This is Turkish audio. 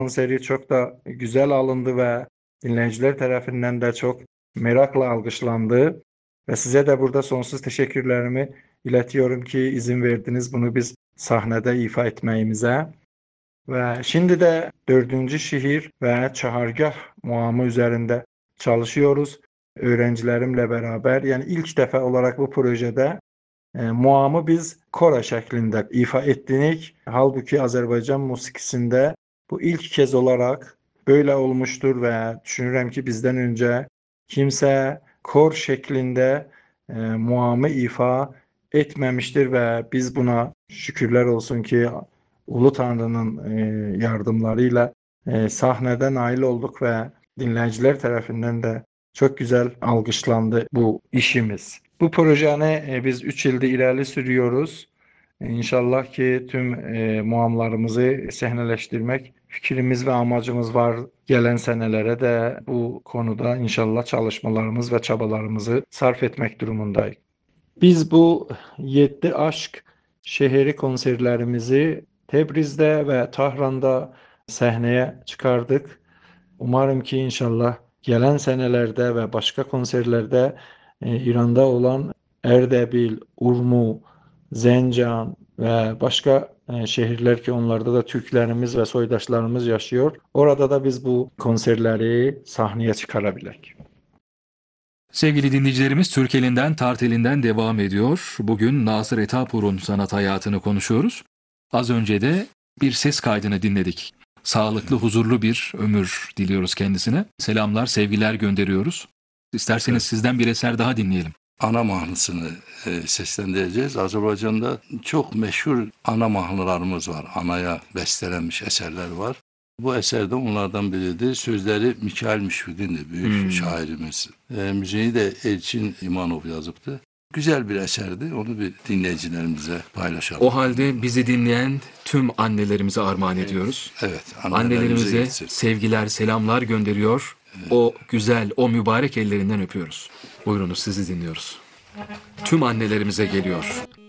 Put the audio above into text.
Konseri çok da güzel alındı ve dinleyiciler tarafından da çok merakla alkışlandı. Ve size de burada sonsuz teşekkürlerimi iletiyorum ki izin verdiniz bunu biz sahnede ifa etmeyimize. Ve şimdi de dördüncü şiir ve çahargah muamı üzerinde çalışıyoruz. Öğrencilerimle beraber yani ilk defa olarak bu projede muamı biz kora şeklinde ifa ettik. Halbuki Azerbaycan musikisinde bu ilk kez olarak böyle olmuştur ve düşünürüm ki bizden önce kimse kor şeklinde muamı ifa etmemiştir ve biz buna şükürler olsun ki Ulu Tanrı'nın yardımlarıyla sahnede nail olduk ve dinleyiciler tarafından da çok güzel alkışlandı bu işimiz. Bu projeni biz 3 yılda ileri sürüyoruz. İnşallah ki tüm muamlarımızı sahneleştirmek fikrimiz ve amacımız var. Gelen senelere de bu konuda inşallah çalışmalarımız ve çabalarımızı sarf etmek durumundayız. Biz bu 7 Aşk şehri konserlerimizi Tebriz'de ve Tahran'da sahneye çıkardık. Umarım ki inşallah gelen senelerde ve başka konserlerde İran'da olan Erdebil, Urmu, Zencan ve başka şehirler ki onlarda da Türklerimiz ve soydaşlarımız yaşıyor. Orada da biz bu konserleri sahneye çıkarabiliriz. Sevgili dinleyicilerimiz, Türk elinden, Tart elinden devam ediyor. Bugün Nasır Etapur'un sanat hayatını konuşuyoruz. Az önce de bir ses kaydını dinledik. Sağlıklı, huzurlu bir ömür diliyoruz kendisine. Selamlar, sevgiler gönderiyoruz. İsterseniz sizden bir eser daha dinleyelim. Ana mahnısını seslendireceğiz. Azerbaycan'da çok meşhur ana mahnılarımız var. Anaya bestelenmiş eserler var. Bu eser de onlardan biridir. Sözleri Mikail Müşfik'indir, büyük şairimiz. Müziğini de Elçin İmanov yazıptı. Güzel bir eserdi. Onu bir dinleyicilerimize paylaşalım. O halde bizi dinleyen tüm annelerimize armağan ediyoruz. Evet. Annelerimize sevgiler, selamlar gönderiyor. Evet. O güzel, o mübarek ellerinden öpüyoruz. Buyurunuz, sizi dinliyoruz. Tüm annelerimize geliyor.